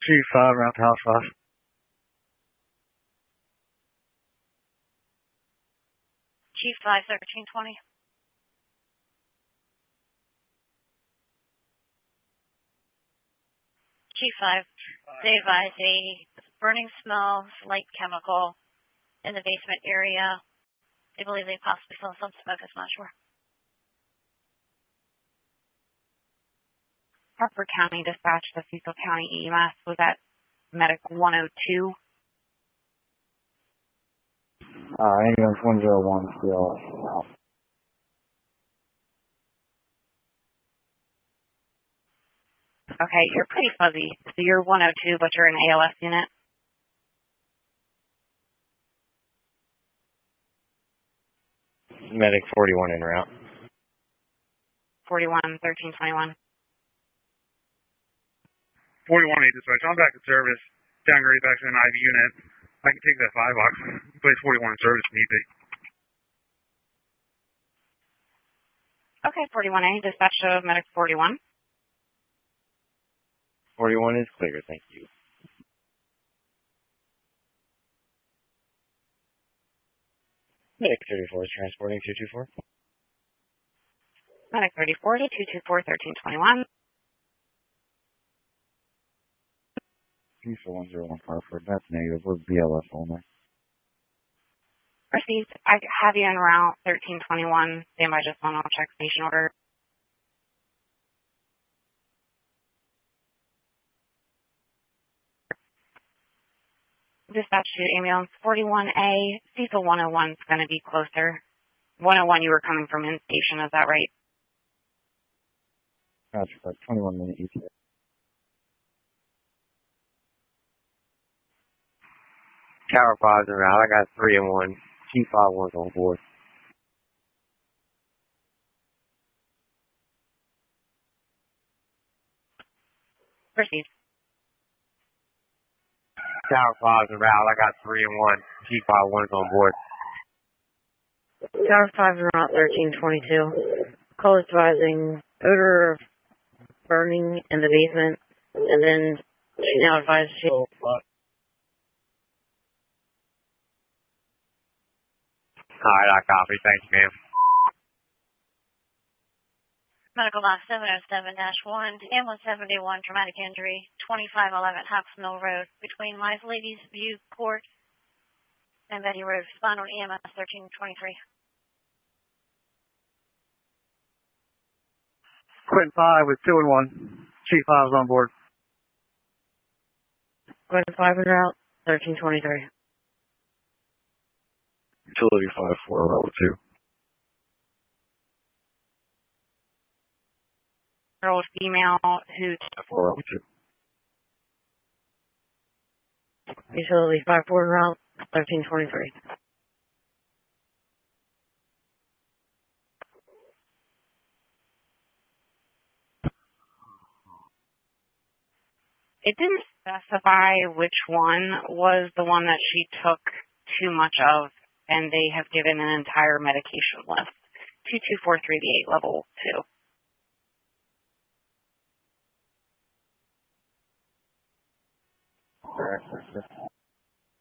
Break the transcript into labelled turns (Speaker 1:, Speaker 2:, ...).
Speaker 1: G5 around to house 5.
Speaker 2: G5 1320. G5, they advise a burning smell, light chemical in the basement area. They believe they possibly saw some smoke, I'm not sure.
Speaker 3: Harper County Dispatch, the Cecil County EMS, was at Medic 102.
Speaker 1: Ambulance 101 still out.
Speaker 3: Okay, you're pretty fuzzy. So you're 102, but you're an ALS unit?
Speaker 4: Medic 41 en route.
Speaker 3: 41, 1321.
Speaker 5: 41 dispatch. I'm back in service. Downgrade back to an IV unit. I can take that 5 box. Place 41 in service if need be.
Speaker 3: Okay, 41A, dispatch of Medic 41.
Speaker 4: 41 is clear, thank you. Medic 34 is transporting 224.
Speaker 3: Medic 34 to 224, 1321.
Speaker 1: Cecil 101 Hartford. That's negative. We're BLS only.
Speaker 3: Received. I have you en route 1321. Standby just on. I'll check station order. Dispatch to ambulance 41A. Cecil 101 is going to be closer. 101, you were coming from in station, is that right?
Speaker 1: Gotcha. 21-minute ETA.
Speaker 4: Tower 5's en route. I got 3 and 1. G5 one's on board.
Speaker 3: Proceed.
Speaker 4: Tower 5's en route. I got 3 and 1. G5 one's on board.
Speaker 6: Tower 5 en route 1322. Call advising odor of burning in the basement, and then she now advised she.
Speaker 4: Alright, I copy. Thank you, ma'am.
Speaker 2: Medical box 707-1, ambulance 71, traumatic injury, 2511 Hawks Mill Road, between Wise Ladies View Court and Betty Road, spinal EMS 1323.
Speaker 1: Quentin 5 with 2 and 1. G5's on board.
Speaker 6: Quentin 5 en route 1323.
Speaker 1: Utility 5-4 level 2.
Speaker 3: Girl, female, who...
Speaker 1: 4 level 2.
Speaker 6: Utility 5-4 en route 1323.
Speaker 3: It didn't specify which one was the one that she took too much of, and they have given an entire medication list. 2243 level 2.
Speaker 1: Correct.